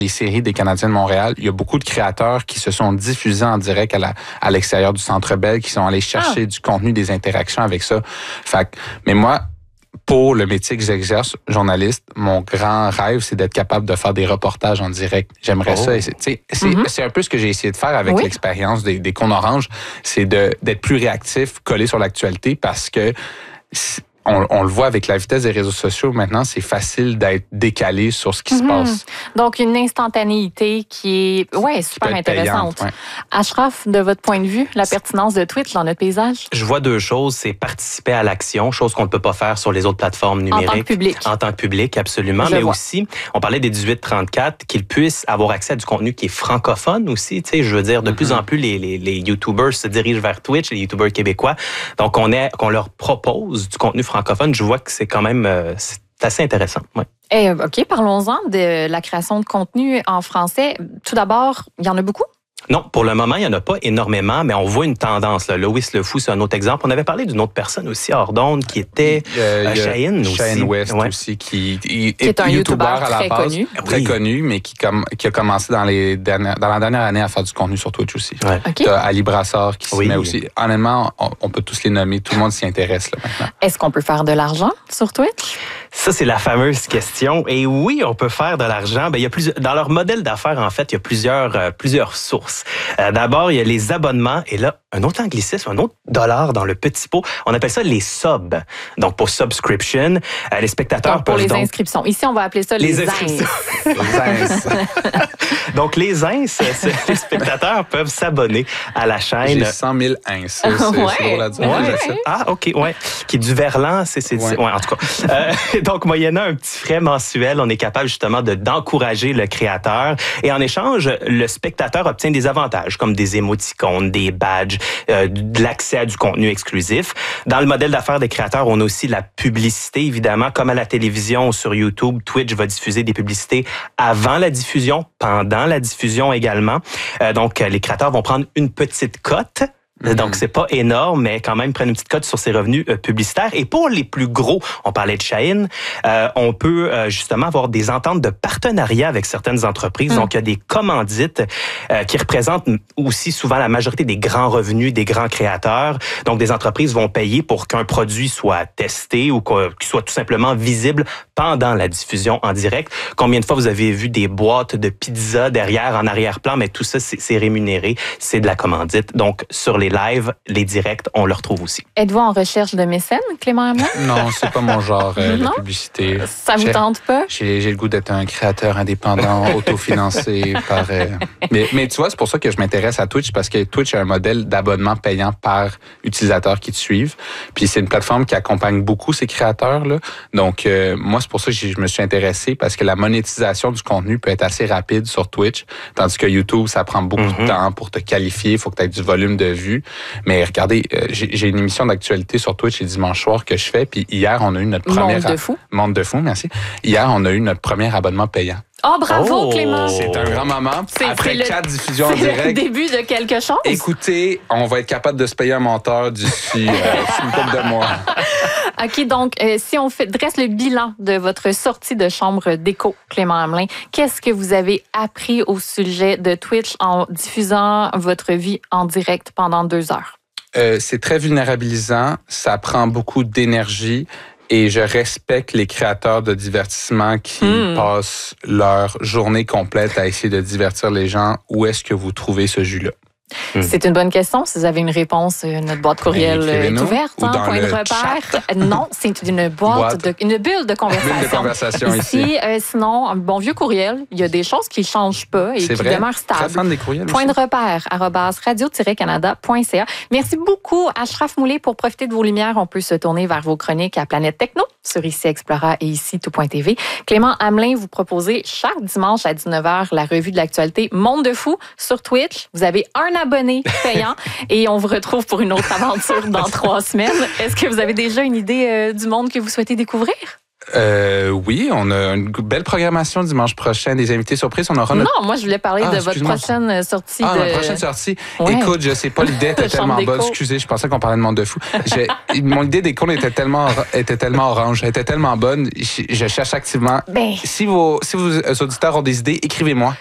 les séries des Canadiens de Montréal, il y a beaucoup de créateurs qui se sont diffusés en direct à l'extérieur du Centre Bell, qui sont allés chercher du contenu, des interactions avec ça. Mais moi, pour le métier que j'exerce, journaliste, mon grand rêve, c'est d'être capable de faire des reportages en direct. J'aimerais ça. C'est un peu ce que j'ai essayé de faire avec l'expérience des Cônes Orange, c'est d'être plus réactif, collé sur l'actualité, parce que on le voit avec la vitesse des réseaux sociaux maintenant, c'est facile d'être décalé sur ce qui se passe. Donc, une instantanéité qui est super intéressante. Payante, Ashraf, de votre point de vue, la pertinence de Twitch dans notre paysage? Je vois deux choses. C'est participer à l'action, chose qu'on ne peut pas faire sur les autres plateformes numériques. En tant que public. En tant que public, absolument. Mais aussi, on parlait des 18-34, qu'ils puissent avoir accès à du contenu qui est francophone aussi. Tu sais, je veux dire, de plus en plus, les YouTubers se dirigent vers Twitch, les YouTubers québécois. Donc, qu'on leur propose du contenu francophone, je vois que c'est quand même c'est assez intéressant. Ouais. OK, parlons-en de la création de contenu en français. Tout d'abord, il y en a beaucoup? Non, pour le moment, il n'y en a pas énormément, mais on voit une tendance. Là. Lois Le Fou, c'est un autre exemple. On avait parlé d'une autre personne aussi, hors d'onde, qui était Shane aussi. Shane West aussi, qui est un YouTuber à la base. Très connu, mais qui a commencé dans la dernière année à faire du contenu sur Twitch aussi. Ouais. Okay. T'as Ali Brassard qui s'y met aussi. Honnêtement, on peut tous les nommer. Tout le monde s'y intéresse là, maintenant. Est-ce qu'on peut faire de l'argent sur Twitch? Ça, c'est la fameuse question. Et oui, on peut faire de l'argent. Il y a dans leur modèle d'affaires, en fait, il y a plusieurs sources. D'abord, il y a les abonnements. Et là, un autre anglicisme, un autre dollar dans le petit pot. On appelle ça les subs. Donc, pour subscription, les spectateurs peuvent pour les inscriptions. Ici, on va appeler ça les ins. Donc, les ins, les spectateurs peuvent s'abonner à la chaîne. J'ai 100 000 ins. C'est drôle à dire. Ah, OK, ouais. Qui est du verlan, en tout cas. Donc, moyennant un petit frais mensuel, on est capable justement d'encourager le créateur. Et en échange, le spectateur obtient des avantages comme des émoticônes, des badges, de l'accès à du contenu exclusif. Dans le modèle d'affaires des créateurs, on a aussi la publicité, évidemment. Comme à la télévision ou sur YouTube, Twitch va diffuser des publicités avant la diffusion, pendant la diffusion également. Donc, les créateurs vont prendre une petite cote. Donc, c'est pas énorme, mais quand même, prennent une petite cote sur ses revenus publicitaires. Et pour les plus gros, on parlait de Shaheen, on peut justement avoir des ententes de partenariat avec certaines entreprises. Donc, il y a des commandites qui représentent aussi souvent la majorité des grands revenus des grands créateurs. Donc, des entreprises vont payer pour qu'un produit soit testé ou qu'il soit tout simplement visible pendant la diffusion en direct. Combien de fois vous avez vu des boîtes de pizza derrière, en arrière-plan, mais tout ça, c'est rémunéré, c'est de la commandite. Donc, sur les lives, les directs, on le retrouve aussi. Êtes-vous en recherche de mécènes, Clément Hamelin? Non, c'est pas mon genre, la publicité. Ça vous tente pas? J'ai le goût d'être un créateur indépendant, autofinancé par... Mais tu vois, c'est pour ça que je m'intéresse à Twitch, parce que Twitch a un modèle d'abonnement payant par utilisateur qui te suivent. Puis c'est une plateforme qui accompagne beaucoup ces créateurs-là. Donc, moi, c'est pour ça que je me suis intéressé, parce que la monétisation du contenu peut être assez rapide sur Twitch, tandis que YouTube, ça prend beaucoup de temps pour te qualifier, il faut que tu aies du volume de vues. Mais regardez, j'ai une émission d'actualité sur Twitch les dimanches soirs que je fais, puis hier, on a eu notre première... Monde de fou, merci. Hier, on a eu notre premier abonnement payant. Oh, bravo, Clément! C'est un grand moment. Après 4 diffusions en direct. C'est le début de quelque chose. Écoutez, on va être capable de se payer un monteur d'ici une couple de mois. OK, donc, si on dresse le bilan de votre sortie de chambre d'écho, Clément Hamelin, qu'est-ce que vous avez appris au sujet de Twitch en diffusant votre vie en direct pendant 2 heures? C'est très vulnérabilisant. Ça prend beaucoup d'énergie. Et je respecte les créateurs de divertissement qui passent leur journée complète à essayer de divertir les gens. Où est-ce que vous trouvez ce jus-là? C'est une bonne question. Si vous avez une réponse, notre boîte courriel est ouverte. Point de repère. Non, c'est une une bulle de conversation. Bulle de conversation ici. Sinon, un bon vieux courriel. Il y a des choses qui ne changent pas et qui demeurent stables. Très fan des courriels Point de repère, @radio-canada.ca. Merci beaucoup, Ashraf Moulay. Pour profiter de vos lumières, on peut se tourner vers vos chroniques à Planète Techno sur ICI Explora et ici tout.tv. Clément Hamelin, vous proposez chaque dimanche à 19h la revue de l'actualité Monde de fou sur Twitch. Vous avez un abonné payant et on vous retrouve pour une autre aventure dans 3 semaines. Est-ce que vous avez déjà une idée du monde que vous souhaitez découvrir? Oui, on a une belle programmation dimanche prochain, des invités surprises. On aura Non, moi, je voulais parler de votre prochaine sortie. Ma prochaine sortie. Ouais. Écoute, je sais pas, l'idée était tellement bonne. Excusez, je pensais qu'on parlait de Monde de fou. Mon idée des cônes était tellement orange, était tellement bonne. Je cherche activement. Si vos auditeurs ont des idées, écrivez-moi.